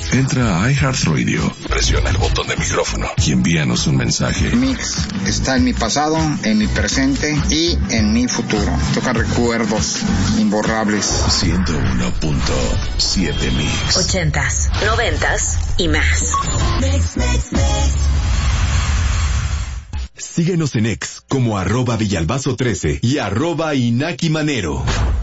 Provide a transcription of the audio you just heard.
Entra a iHeartRadio, presiona el botón de micrófono y envíanos un mensaje. Mix está en mi pasado, en mi presente y en mi futuro. Toca recuerdos imborrables. 101.7 Mix. 80s, 90s y más. Mix. Síguenos en X como @Villalbazo13 y @Inaki Manero.